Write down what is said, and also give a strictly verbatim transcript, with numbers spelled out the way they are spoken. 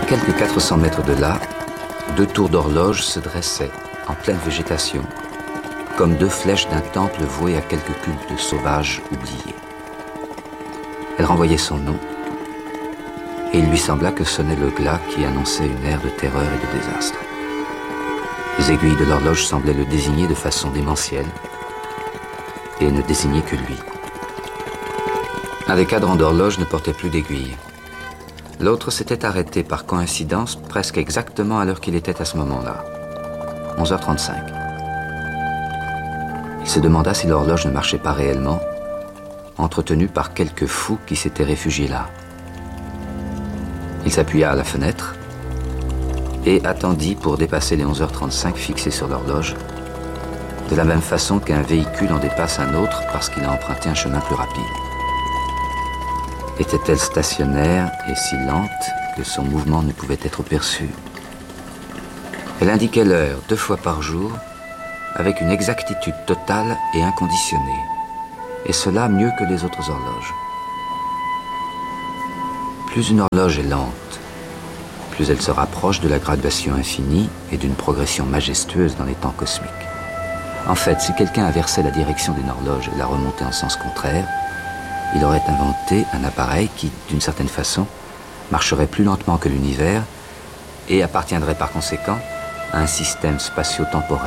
quelques quatre cents mètres de là, deux tours d'horloge se dressaient, en pleine végétation, comme deux flèches d'un temple voué à quelque culte sauvage oublié. Elle renvoyait son nom, et il lui sembla que sonnait le glas qui annonçait une ère de terreur et de désastre. Les aiguilles de l'horloge semblaient le désigner de façon démentielle, et ne désignaient que lui. Un des cadrans d'horloge ne portait plus d'aiguille. L'autre s'était arrêté par coïncidence presque exactement à l'heure qu'il était à ce moment-là, onze heures trente-cinq. Il se demanda si l'horloge ne marchait pas réellement, entretenue par quelques fous qui s'étaient réfugiés là. Il s'appuya à la fenêtre et attendit pour dépasser les onze heures trente-cinq fixées sur l'horloge, de la même façon qu'un véhicule en dépasse un autre parce qu'il a emprunté un chemin plus rapide. Était-elle stationnaire et si lente que son mouvement ne pouvait être perçu? Elle indiquait l'heure deux fois par jour avec une exactitude totale et inconditionnée, et cela mieux que les autres horloges. Plus une horloge est lente, plus elle se rapproche de la graduation infinie et d'une progression majestueuse dans les temps cosmiques. En fait, si quelqu'un inversait la direction d'une horloge et la remontait en sens contraire, il aurait inventé un appareil qui, d'une certaine façon, marcherait plus lentement que l'univers et appartiendrait par conséquent à un système spatio-temporel